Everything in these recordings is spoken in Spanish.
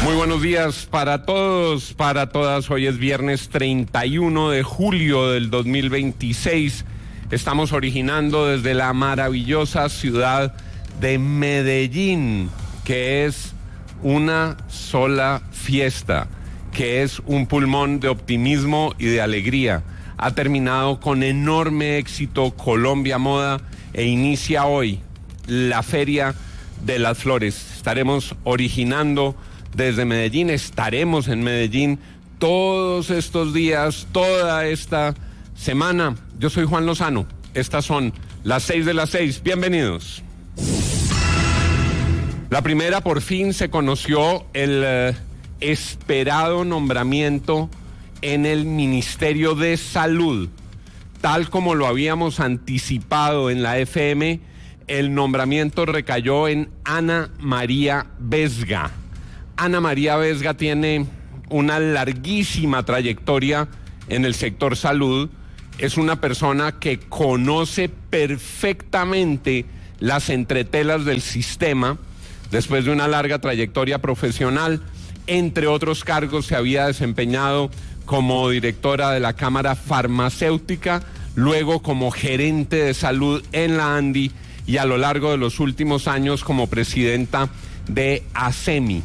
Muy buenos días para todos, para todas. Hoy es viernes 31 de julio del 2026. Estamos originando desde la maravillosa ciudad de Medellín, que es una sola fiesta, que es un pulmón de optimismo y de alegría. Ha terminado con enorme éxito Colombia Moda e inicia hoy la Feria de las Flores. Estaremos originando desde Medellín, estaremos en Medellín todos estos días, toda esta semana. Yo soy Juan Lozano, estas son las 6 de las 6, bienvenidos. La primera, por fin se conoció el esperado nombramiento en el Ministerio de Salud. Tal como lo habíamos anticipado en la FM, el nombramiento recayó en Ana María Vesga. Ana María Vesga tiene una larguísima trayectoria en el sector salud. Es una persona que conoce perfectamente las entretelas del sistema. Después de una larga trayectoria profesional, entre otros cargos, se había desempeñado como directora de la Cámara Farmacéutica, luego como gerente de salud en la ANDI y a lo largo de los últimos años como presidenta de ASEMI.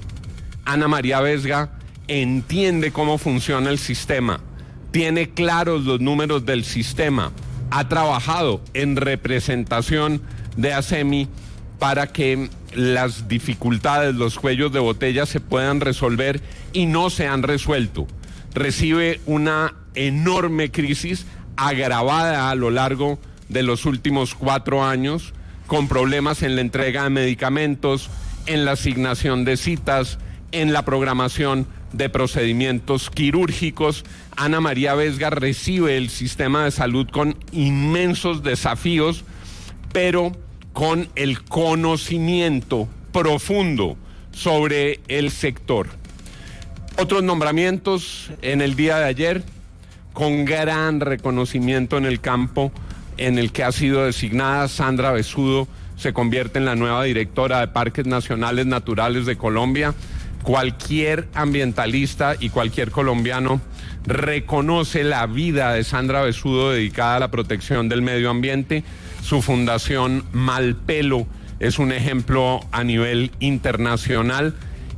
Ana María Vesga entiende cómo funciona el sistema, tiene claros los números del sistema, ha trabajado en representación de ASEMI para que las dificultades, los cuellos de botella se puedan resolver y no se han resuelto. Recibe una enorme crisis agravada a lo largo de los últimos 4 años, con problemas en la entrega de medicamentos, en la asignación de citas, en la programación de procedimientos quirúrgicos. Ana María Vesga recibe el sistema de salud con inmensos desafíos, pero con el conocimiento profundo sobre el sector. Otros nombramientos en el día de ayer, con gran reconocimiento en el campo en el que ha sido designada. Sandra Besudo se convierte en la nueva directora de Parques Nacionales Naturales de Colombia. Cualquier ambientalista y cualquier colombiano reconoce la vida de Sandra Besudo dedicada a la protección del medio ambiente. Su fundación Malpelo es un ejemplo a nivel internacional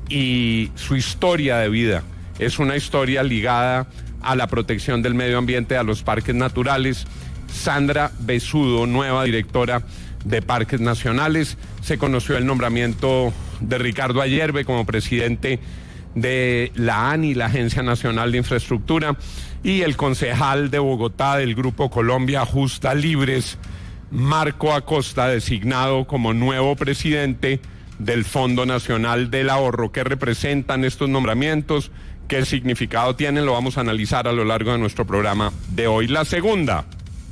y su historia de vida es una historia ligada a la protección del medio ambiente, a los parques naturales. Sandra Besudo, nueva directora de Parques Nacionales. Se conoció el nombramiento de Ricardo Ayerbe como presidente de la ANI, la Agencia Nacional de Infraestructura, y el concejal de Bogotá del Grupo Colombia Justa Libres, Marco Acosta, designado como nuevo presidente del Fondo Nacional del Ahorro. ¿Qué representan estos nombramientos? ¿Qué significado tienen? Lo vamos a analizar a lo largo de nuestro programa de hoy. La segunda.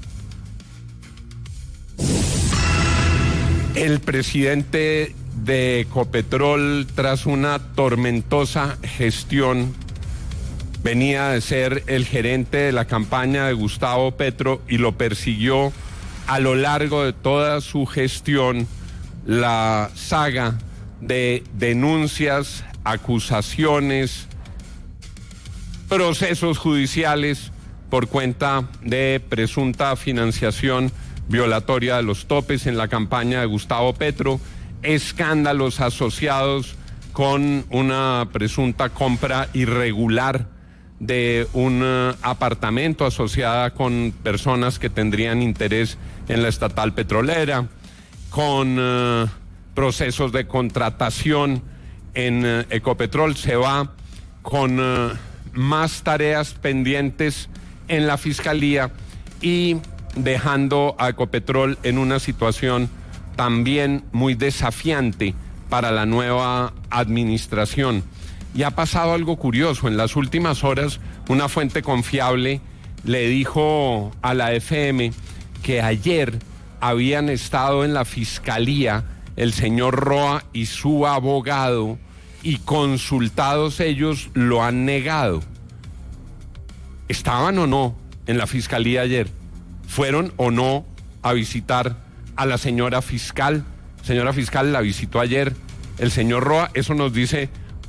El presidente de Ecopetrol, tras una tormentosa gestión, venía de ser el gerente de la campaña de Gustavo Petro y lo persiguió a lo largo de toda su gestión la saga de denuncias, acusaciones, procesos judiciales por cuenta de presunta financiación violatoria de los topes en la campaña de Gustavo Petro, escándalos asociados con una presunta compra irregular de un apartamento asociada con personas que tendrían interés en la estatal petrolera, con procesos de contratación en Ecopetrol. Se va con más tareas pendientes en la Fiscalía y dejando a Ecopetrol en una situación también muy desafiante para la nueva administración. Y ha pasado algo curioso. En las últimas horas, una fuente confiable le dijo a la FM que ayer habían estado en la Fiscalía el señor Roa y su abogado, y consultados ellos lo han negado. ¿Estaban o no en la Fiscalía ayer? ¿Fueron o no a visitar a la señora fiscal? Señora fiscal, la visitó ayer el señor Roa. Eso nos dice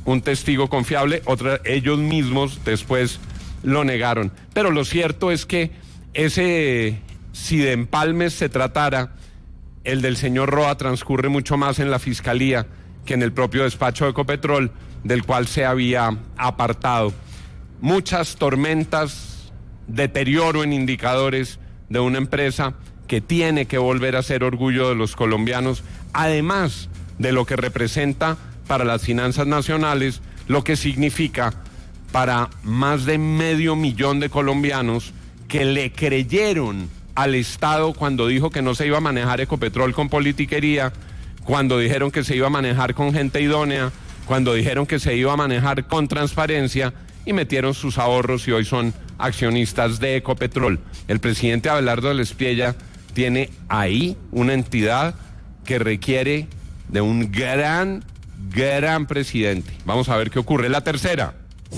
un testigo confiable, ellos mismos después lo negaron. Pero lo cierto es que si de empalmes se tratara, el del señor Roa transcurre mucho más en la fiscalía que en el propio despacho de Ecopetrol, del cual se había apartado. Muchas tormentas, deterioro en indicadores de una empresa que tiene que volver a ser orgullo de los colombianos, además de lo que representa para las finanzas nacionales, lo que significa para más de 500,000 de colombianos que le creyeron al Estado cuando dijo que no se iba a manejar Ecopetrol con politiquería, cuando dijeron que se iba a manejar con gente idónea, cuando dijeron que se iba a manejar con transparencia, y metieron sus ahorros y hoy son accionistas de Ecopetrol. El presidente Abelardo del Espiella tiene ahí una entidad que requiere de un gran presidente. Vamos a ver qué ocurre. La tercera.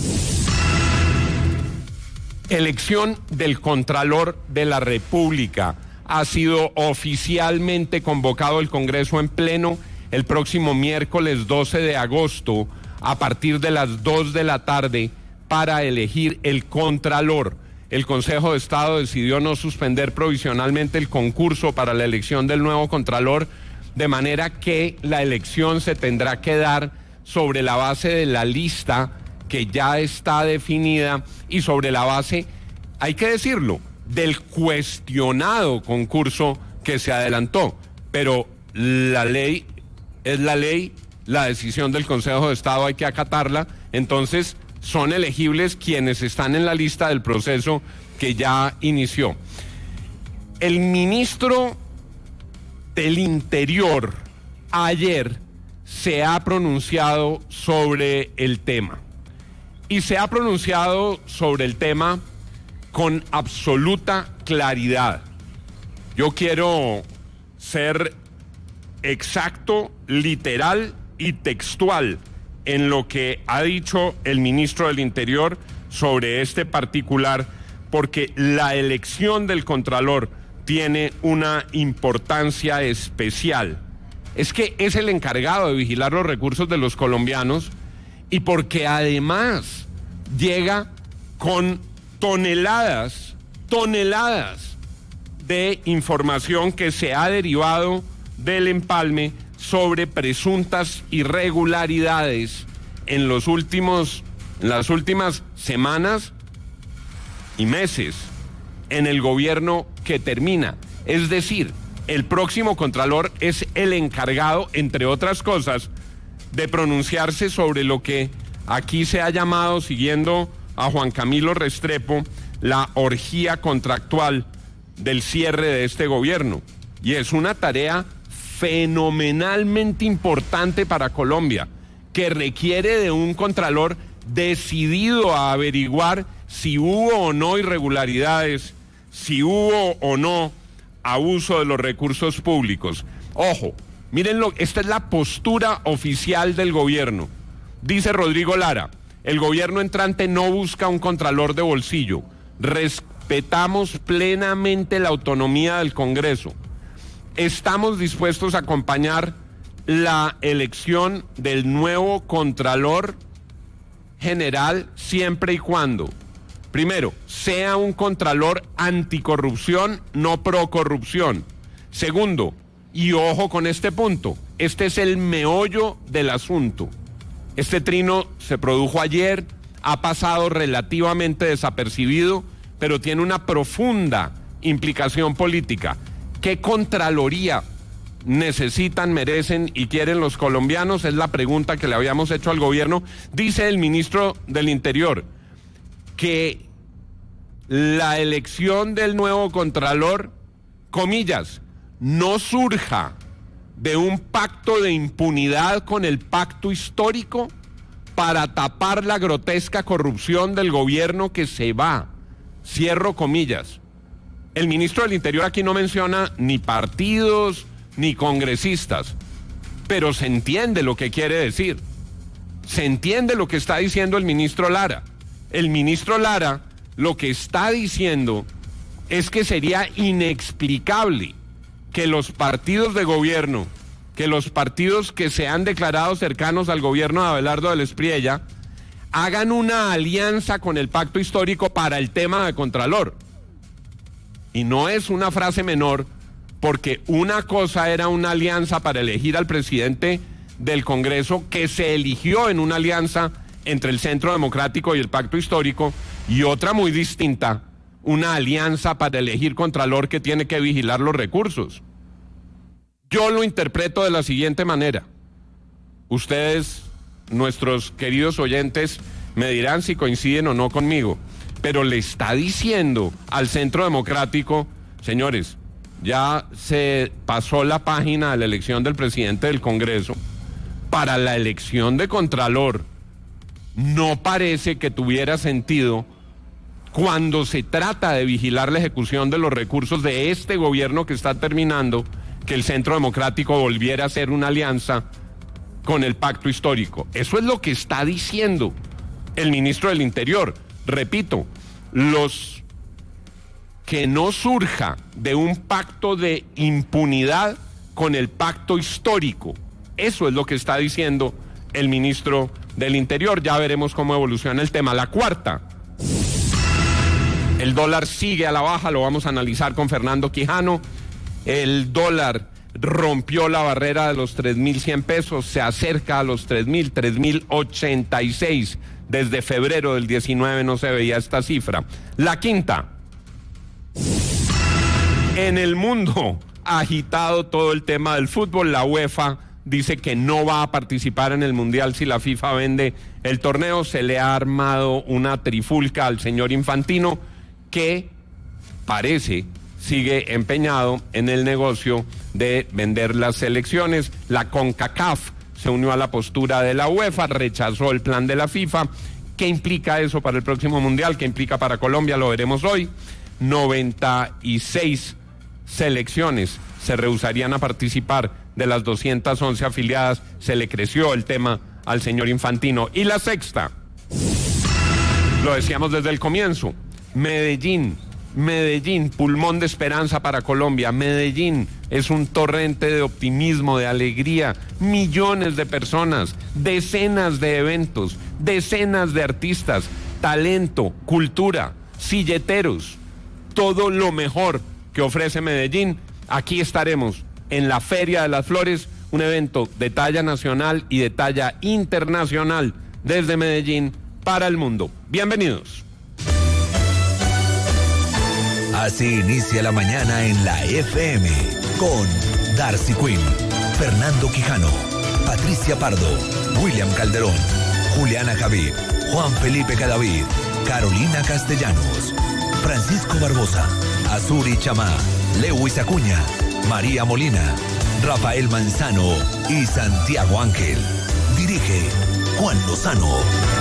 Elección del Contralor de la República. Ha sido oficialmente convocado el Congreso en pleno el próximo miércoles 12 de agosto a partir de las 2 de la tarde para elegir el Contralor. El Consejo de Estado decidió no suspender provisionalmente el concurso para la elección del nuevo Contralor, de manera que la elección se tendrá que dar sobre la base de la lista que ya está definida y sobre la base, hay que decirlo, del cuestionado concurso que se adelantó. Pero la ley es la ley, la decisión del Consejo de Estado hay que acatarla, entonces son elegibles quienes están en la lista del proceso que ya inició. El ministro del Interior ayer se ha pronunciado sobre el tema. Y se ha pronunciado sobre el tema con absoluta claridad. Yo quiero ser exacto, literal y textual en lo que ha dicho el ministro del Interior sobre este particular, porque la elección del Contralor tiene una importancia especial. Es que es el encargado de vigilar los recursos de los colombianos y porque además llega con toneladas de información que se ha derivado del empalme sobre presuntas irregularidades en las últimas semanas y meses en el gobierno que termina. Es decir, el próximo Contralor es el encargado, entre otras cosas, de pronunciarse sobre lo que aquí se ha llamado, siguiendo a Juan Camilo Restrepo, la orgía contractual del cierre de este gobierno. Y es una tarea fenomenalmente importante para Colombia, que requiere de un Contralor decidido a averiguar si hubo o no irregularidades, si hubo o no abuso de los recursos públicos. Ojo, mírenlo, esta es la postura oficial del gobierno. Dice Rodrigo Lara, el gobierno entrante no busca un contralor de bolsillo. Respetamos plenamente la autonomía del Congreso. Estamos dispuestos a acompañar la elección del nuevo Contralor General siempre y cuando, primero, sea un Contralor anticorrupción, no procorrupción. Segundo, y ojo con este punto, este es el meollo del asunto. Este trino se produjo ayer, ha pasado relativamente desapercibido, pero tiene una profunda implicación política. ¿Qué Contraloría necesitan, merecen y quieren los colombianos? Es la pregunta que le habíamos hecho al gobierno. Dice el ministro del Interior que la elección del nuevo Contralor, comillas, no surja de un pacto de impunidad con el pacto histórico para tapar la grotesca corrupción del gobierno que se va. Cierro comillas. El ministro del Interior aquí no menciona ni partidos ni congresistas, pero se entiende lo que quiere decir. Se entiende lo que está diciendo el ministro Lara. El ministro Lara lo que está diciendo es que sería inexplicable que los partidos de gobierno que los partidos que se han declarado cercanos al gobierno de Abelardo del Espriella hagan una alianza con el pacto histórico para el tema de Contralor. Y no es una frase menor, porque una cosa era una alianza para elegir al presidente del Congreso, que se eligió en una alianza entre el Centro Democrático y el pacto histórico, y otra muy distinta, una alianza para elegir Contralor que tiene que vigilar los recursos. Yo lo interpreto de la siguiente manera. Ustedes, nuestros queridos oyentes, me dirán si coinciden o no conmigo, pero le está diciendo al Centro Democrático, señores, ya se pasó la página de la elección del presidente del Congreso. Para la elección de Contralor, no parece que tuviera sentido, cuando se trata de vigilar la ejecución de los recursos de este gobierno que está terminando, que el Centro Democrático volviera a hacer una alianza con el pacto histórico. Eso es lo que está diciendo el ministro del Interior. Repito, los que no surja de un pacto de impunidad con el pacto histórico. Eso es lo que está diciendo el ministro del Interior. Ya veremos cómo evoluciona el tema. La cuarta, el dólar sigue a la baja, lo vamos a analizar con Fernando Quijano. El dólar rompió la barrera de los 3.100 pesos, se acerca a los 3.000, 3.086. Desde febrero del 19 no se veía esta cifra. La quinta, en el mundo agitado todo el tema del fútbol, la UEFA dice que no va a participar en el Mundial si la FIFA vende el torneo. Se le ha armado una trifulca al señor Infantino, que parece sigue empeñado en el negocio de vender las selecciones. La CONCACAF se unió a la postura de la UEFA, rechazó el plan de la FIFA. ¿Qué implica eso para el próximo Mundial? ¿Qué implica para Colombia? Lo veremos hoy. 96 selecciones se rehusarían a participar de las 211 afiliadas. Se le creció el tema al señor Infantino. Y la sexta, lo decíamos desde el comienzo, Medellín, pulmón de esperanza para Colombia. Medellín es un torrente de optimismo, de alegría. Millones de personas, decenas de eventos, decenas de artistas, talento, cultura, silleteros, todo lo mejor que ofrece Medellín. Aquí estaremos en la Feria de las Flores, un evento de talla nacional y de talla internacional desde Medellín para el mundo. Bienvenidos. Así inicia la mañana en la FM con Darcy Quinn, Fernando Quijano, Patricia Pardo, William Calderón, Juliana Javid, Juan Felipe Cadavid, Carolina Castellanos, Francisco Barbosa, Azuri Chamá, Lewis Acuña, María Molina, Rafael Manzano y Santiago Ángel. Dirige Juan Lozano.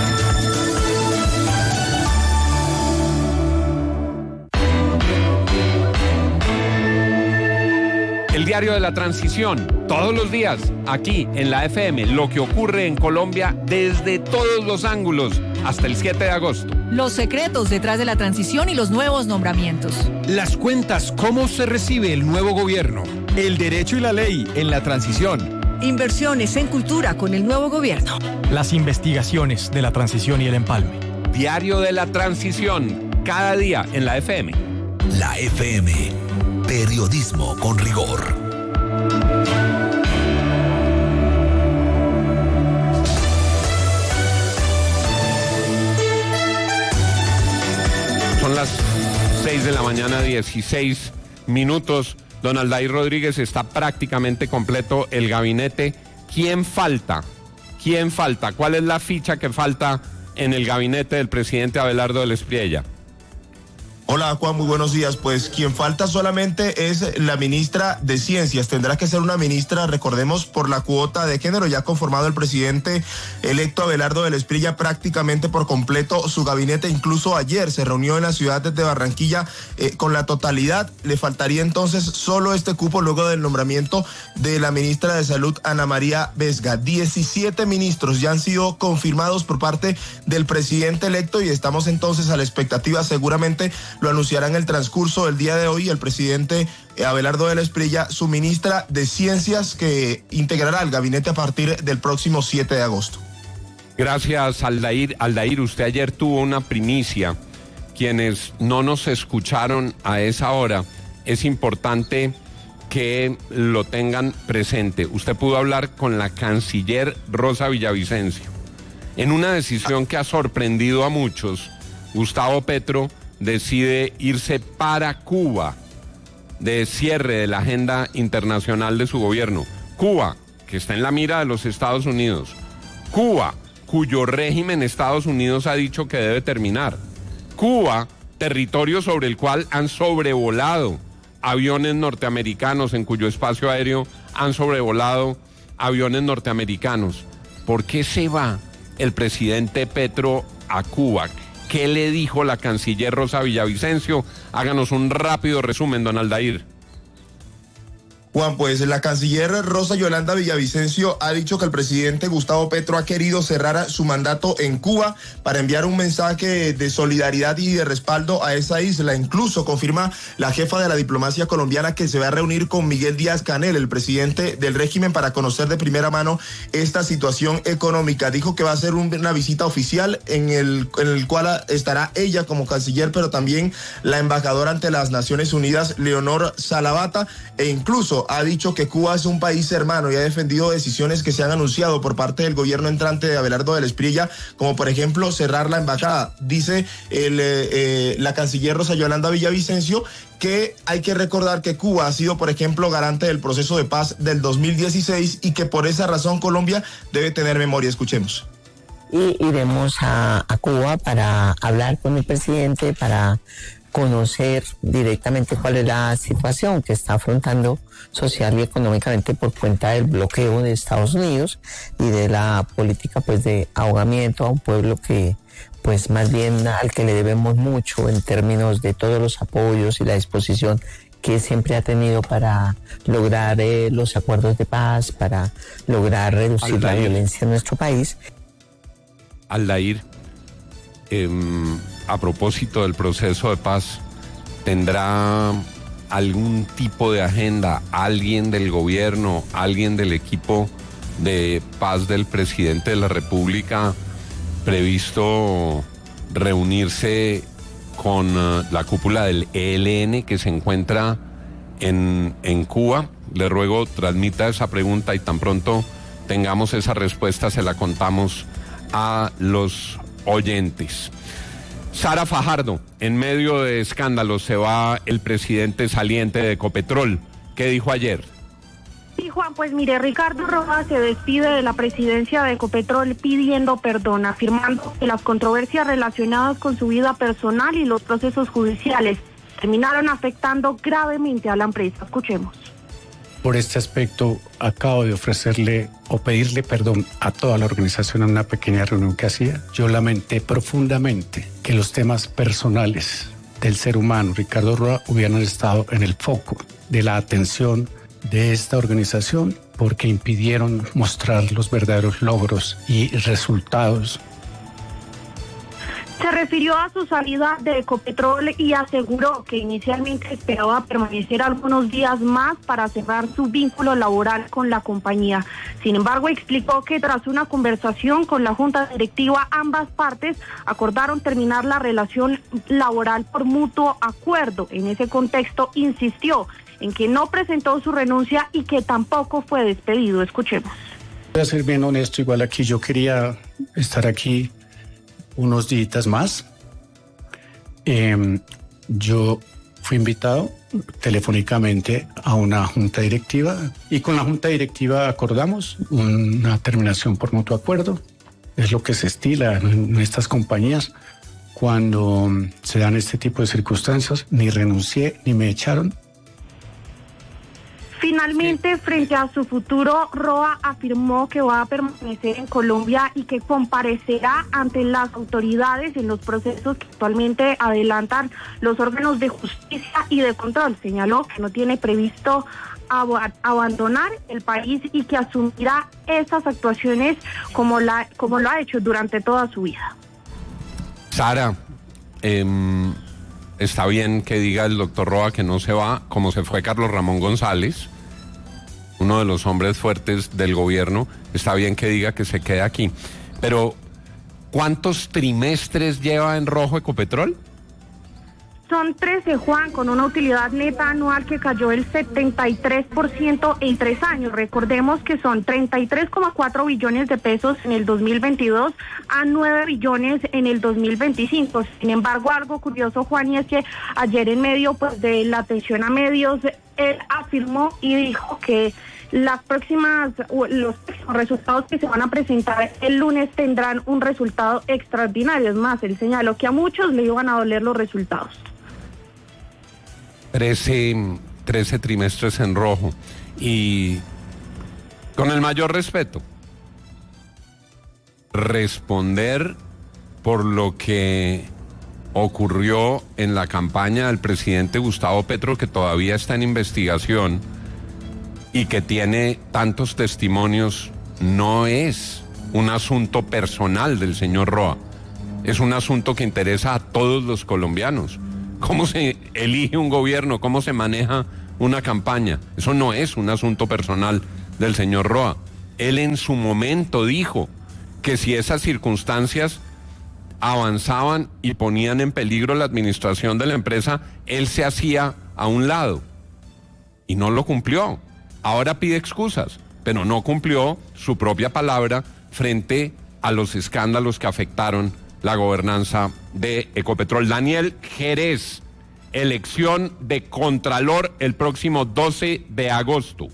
El diario de la transición, todos los días, aquí en la FM, lo que ocurre en Colombia desde todos los ángulos, hasta el 7 de agosto. Los secretos detrás de la transición y los nuevos nombramientos. Las cuentas, cómo se recibe el nuevo gobierno. El derecho y la ley en la transición. Inversiones en cultura con el nuevo gobierno. Las investigaciones de la transición y el empalme. Diario de la transición, cada día en la FM. La FM, periodismo con rigor. Son las 6 de la mañana, 16 minutos. Don Aldair Rodríguez, está prácticamente completo el gabinete. ¿Quién falta? ¿Quién falta? ¿Cuál es la ficha que falta en el gabinete del presidente Abelardo del Espriella? Hola Juan, muy buenos días. Pues quien falta solamente es la ministra de Ciencias. Tendrá que ser una ministra, recordemos, por la cuota de género. Ya conformado el presidente electo Abelardo del Espriella prácticamente por completo su gabinete. Incluso ayer se reunió en la ciudad de Barranquilla con la totalidad. Le faltaría entonces solo este cupo luego del nombramiento de la ministra de Salud, Ana María Vesga. 17 ministros ya han sido confirmados por parte del presidente electo y estamos entonces a la expectativa seguramente lo anunciará en el transcurso del día de hoy el presidente Abelardo de la Espriella, su ministra de Ciencias, que integrará el gabinete a partir del próximo 7 de agosto. Gracias, Aldair. Aldair, usted ayer tuvo una primicia. Quienes no nos escucharon a esa hora, es importante que lo tengan presente. Usted pudo hablar con la canciller Rosa Villavicencio. En una decisión que ha sorprendido a muchos, Gustavo Petro decide irse para Cuba, de cierre de la agenda internacional de su gobierno. Cuba, que está en la mira de los Estados Unidos. Cuba, cuyo régimen Estados Unidos ha dicho que debe terminar. Cuba, territorio sobre el cual han sobrevolado aviones norteamericanos, en cuyo espacio aéreo han sobrevolado aviones norteamericanos. ¿Por qué se va el presidente Petro a Cuba? ¿Qué le dijo la canciller Rosa Villavicencio? Háganos un rápido resumen, don Aldair. Juan, pues la canciller Rosa Yolanda Villavicencio ha dicho que el presidente Gustavo Petro ha querido cerrar su mandato en Cuba para enviar un mensaje de solidaridad y de respaldo a esa isla. Incluso confirma la jefa de la diplomacia colombiana que se va a reunir con Miguel Díaz-Canel, el presidente del régimen, para conocer de primera mano esta situación económica. Dijo que va a ser una visita oficial en el cual estará ella como canciller, pero también la embajadora ante las Naciones Unidas, Leonor Salavata, e incluso ha dicho que Cuba es un país hermano y ha defendido decisiones que se han anunciado por parte del gobierno entrante de Abelardo de la Espriella, como por ejemplo cerrar la embajada. Dice la canciller Rosa Yolanda Villavicencio que hay que recordar que Cuba ha sido, por ejemplo, garante del proceso de paz del 2016 y que por esa razón Colombia debe tener memoria. Escuchemos. Y iremos a Cuba para hablar con el presidente, para conocer directamente cuál es la situación que está afrontando social y económicamente por cuenta del bloqueo de Estados Unidos y de la política pues de ahogamiento a un pueblo que pues más bien al que le debemos mucho en términos de todos los apoyos y la disposición que siempre ha tenido para lograr los acuerdos de paz, para lograr reducir la violencia en nuestro país. Aldair, a propósito del proceso de paz, ¿tendrá algún tipo de agenda alguien del gobierno, alguien del equipo de paz del presidente de la República previsto reunirse con la cúpula del ELN que se encuentra en Cuba? Le ruego transmita esa pregunta y tan pronto tengamos esa respuesta se la contamos a los oyentes. Sara Fajardo, en medio de escándalos se va el presidente saliente de Ecopetrol. ¿Qué dijo ayer? Sí, Juan, pues mire, Ricardo Roa se despide de la presidencia de Ecopetrol pidiendo perdón, afirmando que las controversias relacionadas con su vida personal y los procesos judiciales terminaron afectando gravemente a la empresa. Escuchemos. Por este aspecto, acabo de ofrecerle o pedirle perdón a toda la organización en una pequeña reunión que hacía. Yo lamenté profundamente que los temas personales del ser humano, Ricardo Roa, hubieran estado en el foco de la atención de esta organización porque impidieron mostrar los verdaderos logros y resultados. Se refirió a su salida de Ecopetrol y aseguró que inicialmente esperaba permanecer algunos días más para cerrar su vínculo laboral con la compañía. Sin embargo, explicó que tras una conversación con la Junta Directiva, ambas partes acordaron terminar la relación laboral por mutuo acuerdo. En ese contexto, insistió en que no presentó su renuncia y que tampoco fue despedido. Escuchemos. Voy a ser bien honesto, igual aquí yo quería estar aquí unos días más. Yo fui invitado telefónicamente a una junta directiva y con la junta directiva acordamos una terminación por mutuo acuerdo. Es lo que se estila en estas compañías cuando se dan este tipo de circunstancias. Ni renuncié ni me echaron. Finalmente, frente a su futuro, Roa afirmó que va a permanecer en Colombia y que comparecerá ante las autoridades en los procesos que actualmente adelantan los órganos de justicia y de control. Señaló que no tiene previsto abandonar el país y que asumirá esas actuaciones como lo ha hecho durante toda su vida. Sara, está bien que diga el doctor Roa que no se va, como se fue Carlos Ramón González, uno de los hombres fuertes del gobierno, está bien que diga que se quede aquí. Pero, ¿cuántos trimestres lleva en rojo Ecopetrol? Son 13, Juan, con una utilidad neta anual que cayó el 73% en 3 años. Recordemos que son 33,4 billones de pesos en el 2022 a 9 billones en el 2025. Sin embargo, algo curioso, Juan, y es que ayer en medio pues de la atención a medios, él afirmó y dijo que los próximos resultados que se van a presentar el lunes tendrán un resultado extraordinario. Es más, él señaló que a muchos le iban a doler los resultados. 13 trimestres en rojo. Y con el mayor respeto, responder por lo que ocurrió en la campaña del presidente Gustavo Petro, que todavía está en investigación y que tiene tantos testimonios, no es un asunto personal del señor Roa, es un asunto que interesa a todos los colombianos. ¿Cómo se elige un gobierno? ¿Cómo se maneja una campaña? Eso no es un asunto personal del señor Roa. Él en su momento dijo que si esas circunstancias avanzaban y ponían en peligro la administración de la empresa, él se hacía a un lado. Y no lo cumplió. Ahora pide excusas, pero no cumplió su propia palabra frente a los escándalos que afectaron la gobernanza de Ecopetrol. Daniel Jerez, elección de Contralor el próximo 12 de agosto.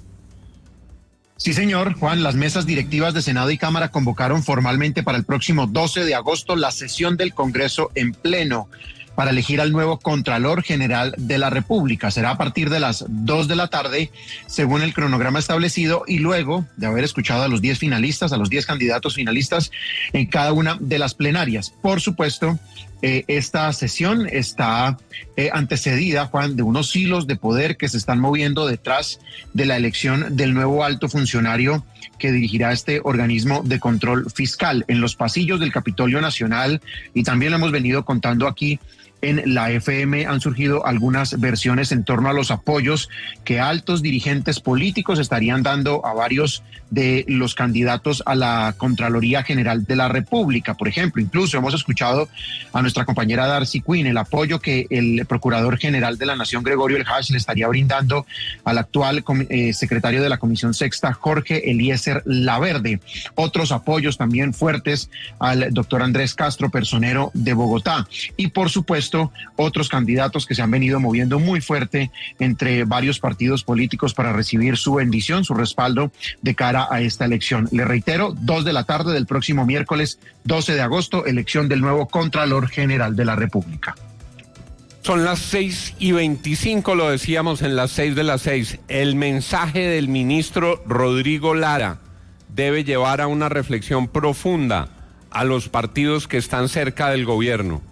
Sí, señor, Juan, las mesas directivas de Senado y Cámara convocaron formalmente para el próximo 12 de agosto la sesión del Congreso en pleno para elegir al nuevo Contralor General de la República. Será a partir de las 2 de la tarde, según el cronograma establecido, y luego de haber escuchado a los 10 finalistas, a los 10 candidatos finalistas en cada una de las plenarias. Por supuesto, esta sesión está antecedida, Juan, de unos hilos de poder que se están moviendo detrás de la elección del nuevo alto funcionario que dirigirá este organismo de control fiscal en los pasillos del Capitolio Nacional, y también lo hemos venido contando aquí en la FM. Han surgido algunas versiones en torno a los apoyos que altos dirigentes políticos estarían dando a varios de los candidatos a la Contraloría General de la República. Por ejemplo, incluso hemos escuchado a nuestra compañera Darcy Quinn el apoyo que el Procurador General de la Nación, Gregorio El Hash, le estaría brindando al actual secretario de la Comisión Sexta, Jorge Eliezer Laverde. Otros apoyos también fuertes al doctor Andrés Castro, personero de Bogotá. Y por supuesto, otros candidatos que se han venido moviendo muy fuerte entre varios partidos políticos para recibir su bendición, su respaldo de cara a esta elección. Le reitero, 2 de la tarde del próximo miércoles 12 de agosto, elección del nuevo Contralor General de la República. Son las 6:25, lo decíamos en las 6 de las 6. El mensaje del ministro Rodrigo Lara debe llevar a una reflexión profunda a los partidos que están cerca del gobierno.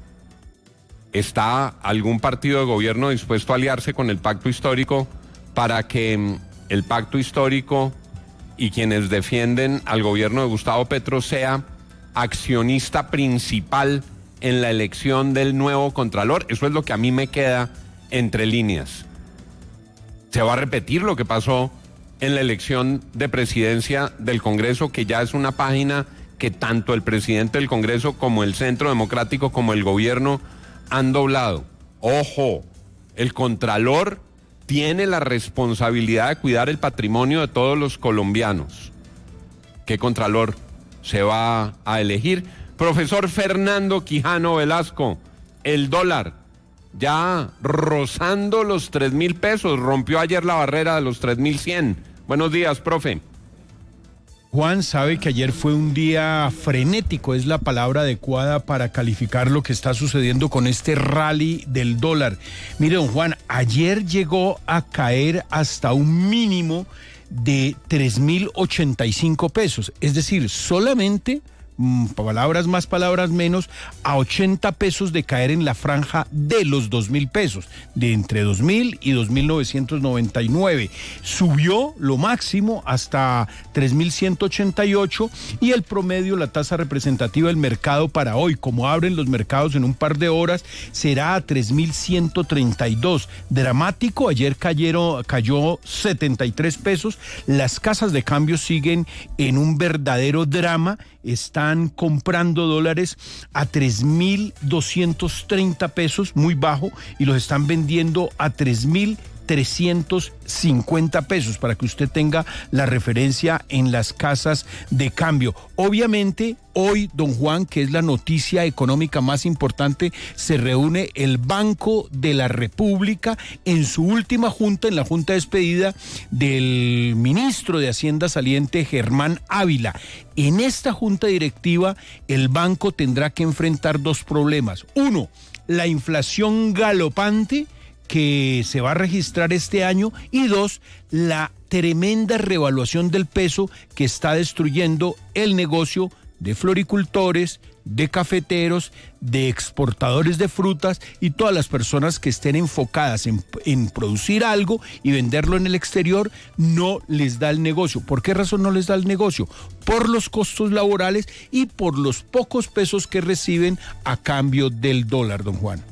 ¿Está algún partido de gobierno dispuesto a aliarse con el pacto histórico para que el pacto histórico y quienes defienden al gobierno de Gustavo Petro sea accionista principal en la elección del nuevo Contralor? Eso es lo que a mí me queda entre líneas. ¿Se va a repetir lo que pasó en la elección de presidencia del Congreso, que ya es una página que tanto el presidente del Congreso como el Centro Democrático como el gobierno han doblado? Ojo, el Contralor tiene la responsabilidad de cuidar el patrimonio de todos los colombianos. ¿Qué Contralor se va a elegir? Profesor Fernando Quijano Velasco, el dólar ya rozando los 3.000 pesos, rompió ayer la barrera de los 3.100. Buenos días, profe. Juan, sabe que ayer fue un día frenético, es la palabra adecuada para calificar lo que está sucediendo con este rally del dólar. Mire, don Juan, ayer llegó a caer hasta un mínimo de 3.085 pesos, es decir, solamente palabras más, palabras menos, a 80 pesos de caer en la franja de los 2.000 pesos, de entre 2.000 y 2.999. Subió lo máximo hasta 3.188 y el promedio, la tasa representativa del mercado para hoy, como abren los mercados en un par de horas, será a 3.132. Dramático, ayer cayó 73 pesos. Las casas de cambio siguen en un verdadero drama. Están comprando dólares a 3.230 pesos, muy bajo, y los están vendiendo a 3.350 pesos, para que usted tenga la referencia en las casas de cambio. Obviamente, hoy, don Juan, que es la noticia económica más importante, se reúne el Banco de la República en su última junta, en la junta despedida del ministro de Hacienda saliente, Germán Ávila. En esta junta directiva, el banco tendrá que enfrentar dos problemas. Uno, la inflación galopante que se va a registrar este año, y dos, la tremenda revaluación del peso que está destruyendo el negocio de floricultores, de cafeteros, de exportadores de frutas y todas las personas que estén enfocadas en producir algo y venderlo en el exterior. No les da el negocio. ¿Por qué razón no les da el negocio? Por los costos laborales y por los pocos pesos que reciben a cambio del dólar, don Juan.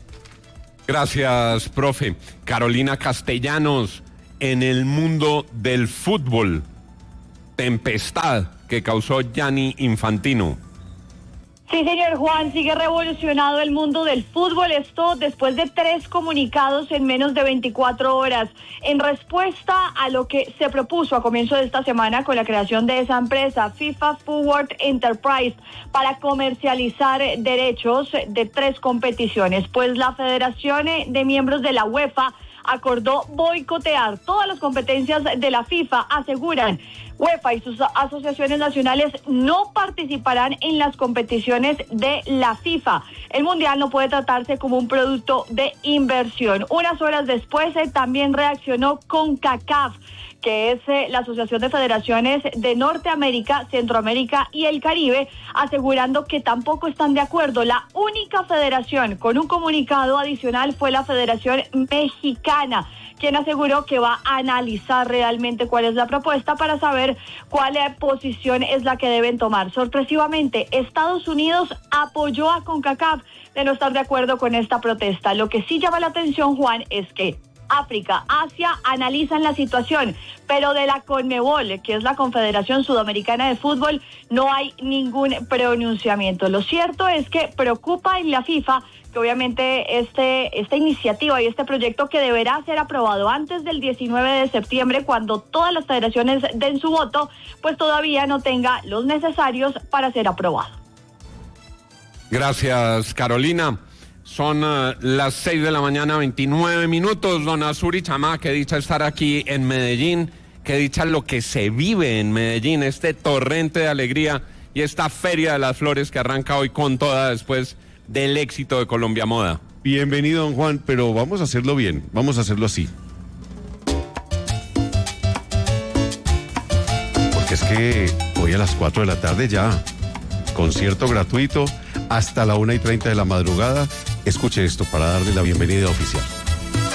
Gracias, profe. Carolina Castellanos, en el mundo del fútbol, tempestad que causó Gianni Infantino. Sí, señor Juan, sigue revolucionado el mundo del fútbol, esto después de 3 comunicados en menos de 24 horas. En respuesta a lo que se propuso a comienzo de esta semana con la creación de esa empresa, FIFA Forward Enterprise, para comercializar derechos de 3 competiciones, pues la Federación de Miembros de la UEFA acordó boicotear todas las competencias de la FIFA. Aseguran, UEFA y sus asociaciones nacionales no participarán en las competiciones de la FIFA. El Mundial no puede tratarse como un producto de inversión. Unas horas después también reaccionó CONCACAF, que es la Asociación de Federaciones de Norteamérica, Centroamérica y el Caribe, asegurando que tampoco están de acuerdo. La única federación con un comunicado adicional fue la Federación Mexicana, quien aseguró que va a analizar realmente cuál es la propuesta para saber cuál posición es la que deben tomar. Sorpresivamente, Estados Unidos apoyó a CONCACAF de no estar de acuerdo con esta protesta. Lo que sí llama la atención, Juan, es que África, Asia analizan la situación, pero de la CONMEBOL, que es la Confederación Sudamericana de Fútbol, no hay ningún pronunciamiento. Lo cierto es que preocupa en la FIFA que obviamente esta iniciativa y este proyecto, que deberá ser aprobado antes del 19 de septiembre, cuando todas las federaciones den su voto, pues todavía no tenga los necesarios para ser aprobado. Gracias, Carolina. Son las 6 de la mañana, 29 minutos. Don Azuri Chamá, qué dicha estar aquí en Medellín, qué dicha lo que se vive en Medellín, este torrente de alegría y esta Feria de las Flores que arranca hoy con toda después del éxito de Colombia Moda. Bienvenido, don Juan, pero vamos a hacerlo bien, vamos a hacerlo así. Porque es que hoy a las 4 de la tarde ya, concierto gratuito hasta la 1:30 de la madrugada. Escuche esto para darle la bienvenida oficial.